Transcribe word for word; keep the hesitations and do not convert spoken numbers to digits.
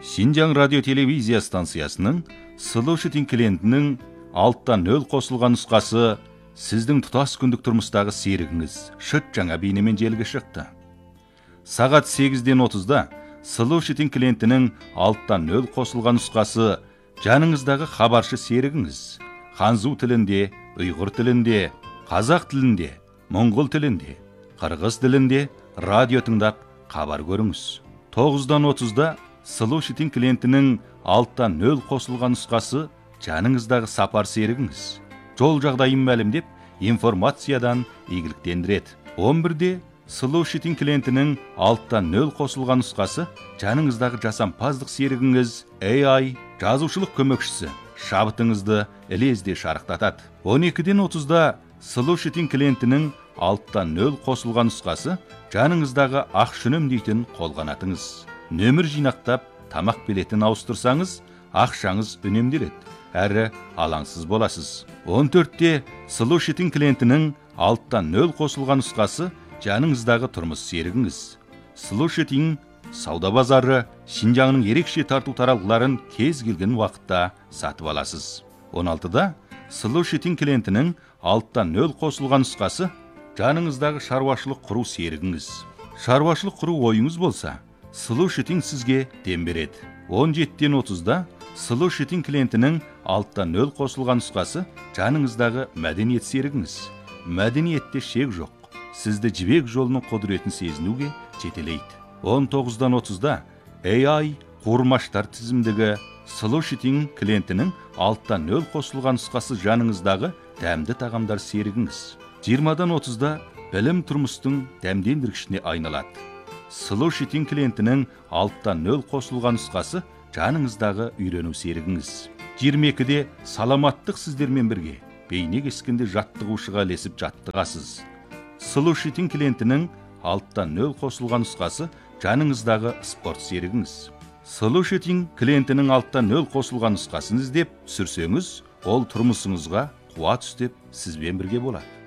Шинжаң радио телевизия станциясының Solution клиентінің алттан нөл қосылған нұсқасы сіздің тұтас күндік тұрмыстағы серігіңіз шыт жаңа бейнемен желіге шықты. Сағат сегізден отызда Solution клиентінің алттан нөл қосылған нұсқасы жаныңыздағы хабаршы серігіңіз ханзу тілінде, ұйғыр тілінде, қазақ тілінде, моңғол тілінде, қырғыз тілінде радио тыңдап хабар көріңіз. тоғыздан отызда Solution клиентінің алттан нөл қосылған нұсқасы жаныңыздағы сапар серігіңіз жол жағдайын мәлімдеп информациядан игіліктендіреді. он бірде Solution клиентінің алттан нөл қосылған нұсқасы жаныңыздағы жасампаздық серігіңіз эй ай жазушылық көмекшісі шабытыңызды ілезде шарықтатады. он екіден отызда Solution клиентінің алттан нөл қосылған нұсқасы жаныңыздағы ақша үнемдейтін қолғанатыңыз. Нөмір жинақтап, тамақ билетін ауыстырсаңыз, ақшаңыз үнемделеді, әрі алаңсыз боласыз. он төртте Solution клиентінің алттан нөл қосылған нұсқасы жаныңыздағы тұрмыс серігіңіз. Solution сауда базары Шинжаңның ерекше тарту таралғыларын кез келген уақытта сатып аласыз. он алтыда Solution клиентінің алттан нөл қосылған нұсқасы жаныңыздағы шаруашылық құру серігіңіз. Шаруашылық құру ойыңыз болса, Solution сізге дем береді. он жетіден отызда Solution клиентінің алттан нөл қосылған нұсқасы жаныңыздағы мәдениет серігіңіз. Мәдениетте шек жоқ. Сізді жібек жолының құдіретін сезінуге жетелейді. он тоғыздан отызда эй ай қуырмаштар тізімдегі Solution клиентінің алттан нөл қосылған нұсқасы жаныңыздағы дәмді тағамдар серігіңіз. жиырмадан отызда білім тұрмыстың дәмдендіргішіне айналады. Solution клиентінің алттан нөл қосылған нұсқасы жаныңыздағы үйрену серігіңіз. жиырма екіде саламаттық сіздермен бірге бейне кескенде жаттығушыға ілесіп жаттығасыз. Solution клиентінің алттан нөл қосылған нұсқасы жаныңыздағы спорт серігіңіз. Solution клиентінің алттан нөл қосылған нұсқасын іздеп сүрсеңіз, ол тұрмысыңызға қуат үстеп сізбен бірге болады.